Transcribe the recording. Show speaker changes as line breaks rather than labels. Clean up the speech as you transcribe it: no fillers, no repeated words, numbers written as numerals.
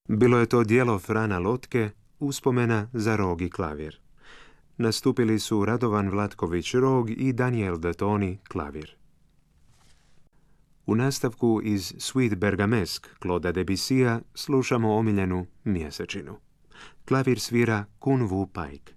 Bilo je to djelo Frana Lotke, uspomena za rog i klavir. Nastupili su Radovan Vlatković rog i Daniel Detoni klavir. U nastavku iz Suite Bergamesk Claude'a Debussya slušamo omiljenu Mjesečinu. Klavir svira Kun Wu Paik.